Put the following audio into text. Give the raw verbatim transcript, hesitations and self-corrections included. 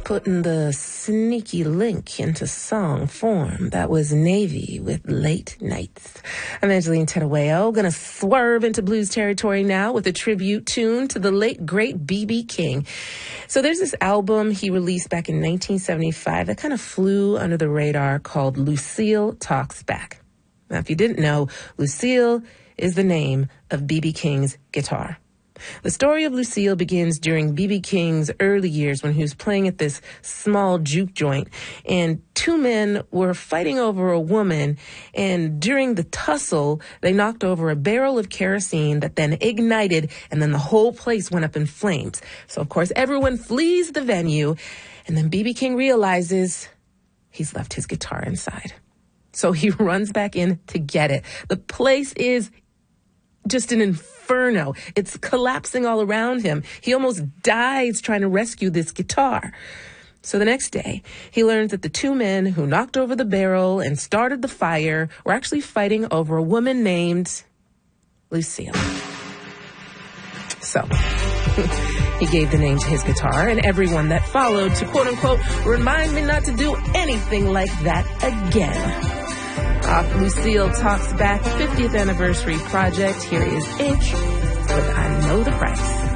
putting the sneaky link into song form. That was Navy with Late Nights. I'm Angeline Tettaweo, gonna swerve into blues territory now with a tribute tune to the late, great B B King. So there's this album he released back in nineteen seventy-five that kind of flew under the radar called Lucille Talks Back. Now, if you didn't know, Lucille is the name of B B King's guitar. The story of Lucille begins during B B King's early years when he was playing at this small juke joint, and two men were fighting over a woman, and during the tussle, they knocked over a barrel of kerosene that then ignited, and then the whole place went up in flames. So, of course, everyone flees the venue, and then B B King realizes he's left his guitar inside. So he runs back in to get it. The place is just an inferno. It's collapsing all around him. He almost dies trying to rescue this guitar. So the next day, he learns that the two men who knocked over the barrel and started the fire were actually fighting over a woman named Lucille. So he gave the name to his guitar, and everyone that followed to, quote-unquote, remind me not to do anything like that again. Off Lucille Talks Back fiftieth Anniversary Project, here is Ink with I Know the Price.